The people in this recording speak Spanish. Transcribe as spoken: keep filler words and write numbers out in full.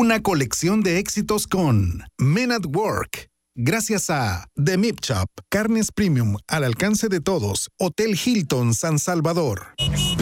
Una colección de éxitos con Men at Work. Gracias a The Meat Shop, carnes premium al alcance de todos. Hotel Hilton San Salvador.